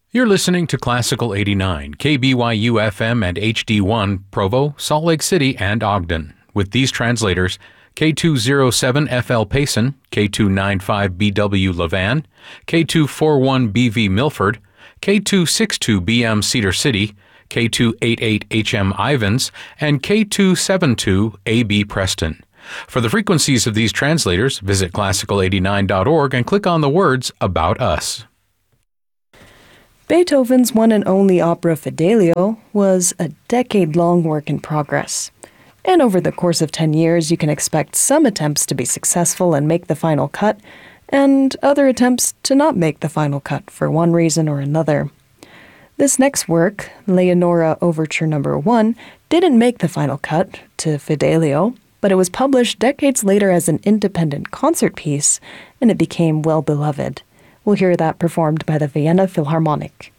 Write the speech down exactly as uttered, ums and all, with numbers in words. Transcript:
You're listening to Classical eighty-nine, K B Y U F M and H D one, Provo, Salt Lake City, and Ogden. With these translators, K two oh seven F L Payson, K two ninety-five B W Levan, K two forty-one B V Milford, K two sixty-two B M Cedar City, K two eighty-eight H M Ivins, and K two seventy-two A B Preston. For the frequencies of these translators, visit classical eighty-nine dot org and click on the words About Us. Beethoven's one and only opera Fidelio was a decade-long work in progress. And over the course of ten years, you can expect some attempts to be successful and make the final cut, and other attempts to not make the final cut for one reason or another. This next work, Leonora Overture Number one, didn't make the final cut to Fidelio, but it was published decades later as an independent concert piece, and it became well beloved. We'll hear that performed by the Vienna Philharmonic.